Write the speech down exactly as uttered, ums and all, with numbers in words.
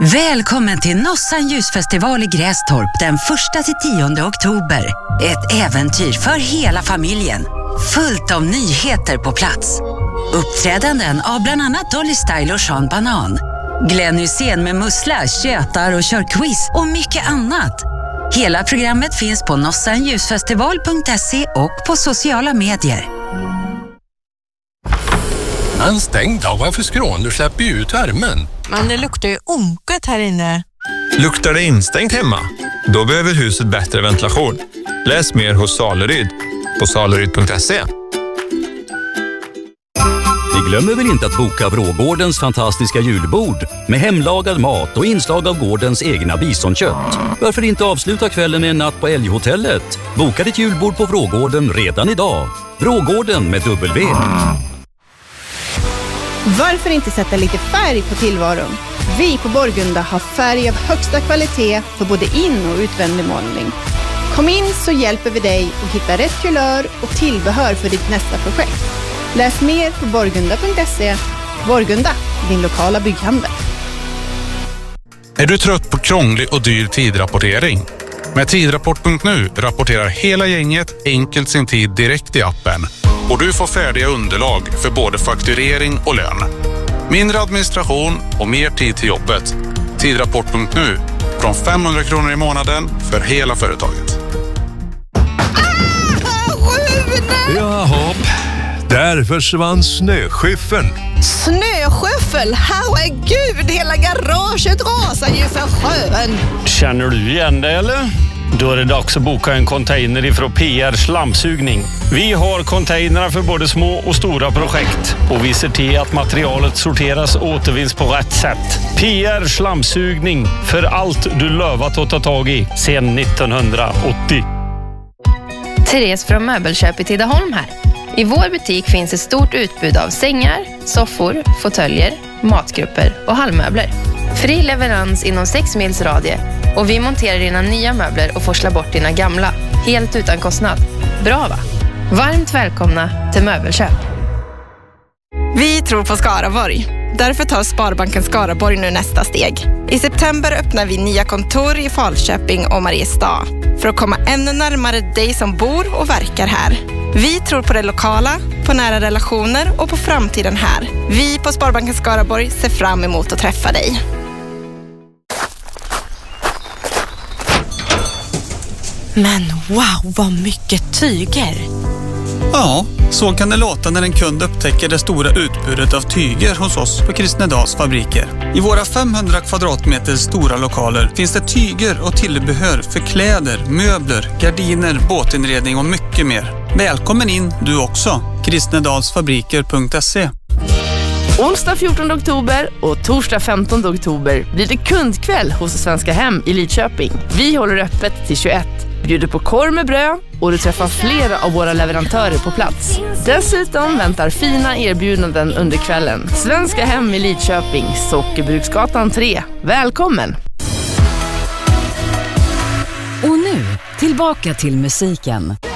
Välkommen till Nossan ljusfestival i Grästorp den första till tionde oktober. Ett äventyr för hela familjen. Fullt av nyheter på plats. Uppträdanden av bland annat Dolly Style och Sean Banan. Glenn Hysén med mussla, tjötar och kör quiz och mycket annat. Hela programmet finns på nossan ljusfestival punkt se och på sociala medier. En stängd dag, varför skrån? Du släpper ju ut värmen. Men det luktar ju onket här inne. Luktar det instängt hemma? Då behöver huset bättre ventilation. Läs mer hos Saleryd på saleryd punkt se. Vi glömmer väl inte att boka Vrågårdens fantastiska julbord med hemlagad mat och inslag av gårdens egna bisonkött. Varför inte avsluta kvällen med en natt på Älghotellet? Boka ditt julbord på Vrågården redan idag. Vrågården med W. Varför inte sätta lite färg på tillvaron? Vi på Borgunda har färg av högsta kvalitet för både in- och utvändig målning. Kom in så hjälper vi dig att hitta rätt kulör och tillbehör för ditt nästa projekt. Läs mer på borgunda punkt se. Borgunda, din lokala bygghandel. Är du trött på krånglig och dyr tidrapportering? Med tidrapport punkt nu rapporterar hela gänget enkelt sin tid direkt i appen. Och du får färdiga underlag för både fakturering och lön. Mindre administration och mer tid till jobbet. Tidrapport punkt nu. Från femhundra kronor i månaden för hela företaget. Jaha, där försvann snöskyffeln. Snöskyffel? Herregud, hela garaget rasar ju för sjön. Känner du igen det eller? Då är det dags att boka en container ifrån P R Slamsugning. Vi har containrar för både små och stora projekt. Och vi ser till att materialet sorteras och återvinns på rätt sätt. P R Slamsugning, för allt du lovat att ta tag i sedan nittonhundraåttio. Therese från Möbelköp i Tidaholm här. I vår butik finns ett stort utbud av sängar, soffor, fåtöljer, matgrupper och hallmöbler. Fri leverans inom sex mils radie. Och vi monterar dina nya möbler och forslar bort dina gamla. Helt utan kostnad. Bra va? Varmt välkomna till Möbelköp. Vi tror på Skaraborg. Därför tar Sparbanken Skaraborg nu nästa steg. I september öppnar vi nya kontor i Falköping och Mariestad. För att komma ännu närmare dig som bor och verkar här. Vi tror på det lokala, på nära relationer och på framtiden här. Vi på Sparbanken Skaraborg ser fram emot att träffa dig. Men wow, vad mycket tyger. Ja, så kan det låta när en kund upptäcker det stora utbudet av tyger hos oss på Kristnedals fabriker. I våra femhundra kvadratmeter stora lokaler finns det tyger och tillbehör för kläder, möbler, gardiner, båtinredning och mycket mer. Välkommen in du också. kristnedalsfabriker punkt se. Onsdag fjortonde oktober och torsdag femtonde oktober blir det kundkväll hos Svenska Hem i Lidköping. Vi håller öppet till tjugoett, bjuder på korv med bröd och du träffar flera av våra leverantörer på plats. Dessutom väntar fina erbjudanden under kvällen. Svenska Hem i Lidköping, Sockerbruksgatan tre. Välkommen! Och nu, tillbaka till musiken.